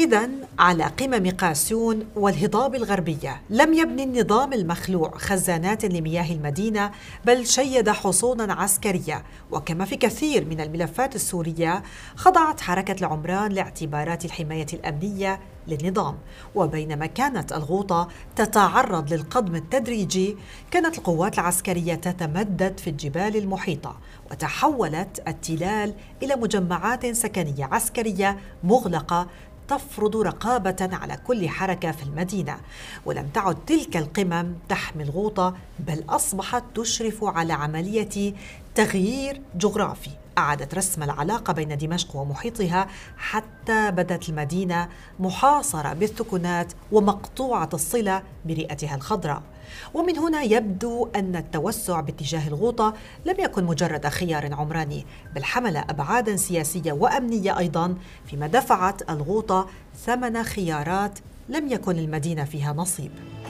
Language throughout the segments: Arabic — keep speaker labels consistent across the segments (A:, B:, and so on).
A: إذن على قمم قاسيون والهضاب الغربية لم يبني النظام المخلوع خزانات لمياه المدينة، بل شيد حصونا عسكرية. وكما في كثير من الملفات السورية، خضعت حركة العمران لاعتبارات الحماية الأمنية للنظام. وبينما كانت الغوطة تتعرض للقضم التدريجي، كانت القوات العسكرية تتمدد في الجبال المحيطة، وتحولت التلال إلى مجمعات سكنية عسكرية مغلقة تفرض رقابة على كل حركة في المدينة. ولم تعد تلك القمم تحمي الغوطة، بل أصبحت تشرف على عملية تغيير جغرافي أعادت رسم العلاقة بين دمشق ومحيطها، حتى بدت المدينة محاصرة بالسكنات ومقطوعة الصلة برئتها الخضراء. ومن هنا يبدو أن التوسع باتجاه الغوطة لم يكن مجرد خيار عمراني، بل حمل أبعاداً سياسية وأمنية أيضاً، فيما دفعت الغوطة ثمن خيارات لم يكن للمدينة فيها نصيب.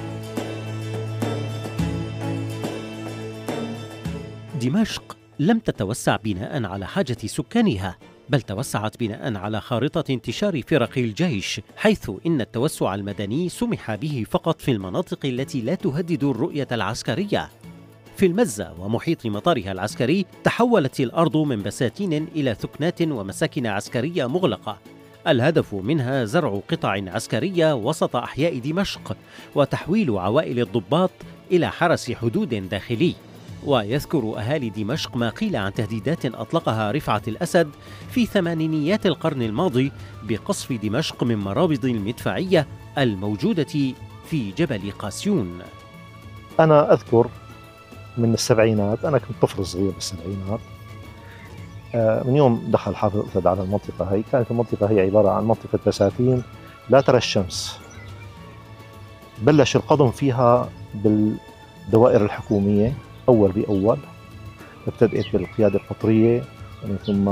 B: دمشق لم تتوسع بناء على حاجة سكانها، بل توسعت بناء على خارطة انتشار فرق الجيش، حيث إن التوسع المدني سمح به فقط في المناطق التي لا تهدد الرؤية العسكرية. في المزة ومحيط مطارها العسكري تحولت الأرض من بساتين إلى ثكنات ومساكن عسكرية مغلقة، الهدف منها زرع قطع عسكرية وسط أحياء دمشق، وتحويل عوائل الضباط إلى حرس حدود داخلي. ويذكر أهالي دمشق ما قيل عن تهديدات أطلقها رفعت الأسد في ثمانينيات القرن الماضي بقصف دمشق من مرابض المدفعية الموجودة في جبل قاسيون.
C: أنا أذكر من السبعينات، أنا كنت طفل صغير بالسبعينات، من يوم دخل حافظ أسد على المنطقة هي، كانت المنطقة هي عبارة عن منطقة بساتين لا ترى الشمس. بلش القضم فيها بالدوائر الحكومية أول بأول، ابتدأت بالقيادة القطرية، ومن ثم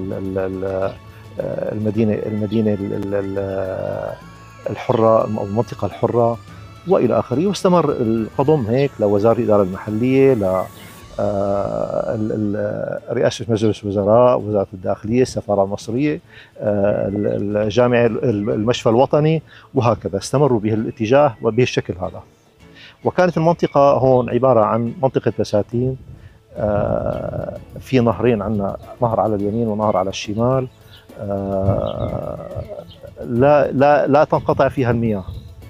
C: المدينة الحرة أو المنطقة الحرة وإلى آخره. واستمر القضم هيك لوزارة الإدارة المحلية، رئاسة مجلس الوزراء، وزارة الداخلية، السفارة المصرية، الجامعة، المشفى الوطني، وهكذا استمروا بهالاتجاه وبهالشكل هذا. وكانت المنطقة هون عبارة عن منطقة بساتين، في نهرين، عندنا نهر على اليمين ونهر على الشمال، لا تنقطع فيها المياه.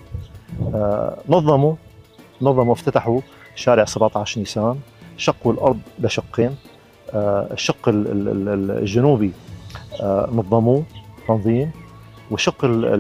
C: نظموا افتتحوا شارع 17 نيسان، شقوا الأرض لشقين، الشق الجنوبي نظموه تنظيم، والشق